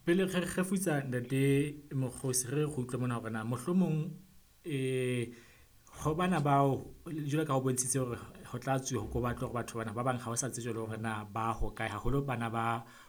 pele re kgefutsa ntate mokgosi re go utlwe mona hore na mohlomong ho bana bao jwalo ka ho bontshitse hore ho tla tswe ho ko batla hore batho bana ba bang ha o sa tsejwe le hore na ba hokae haholo bana ba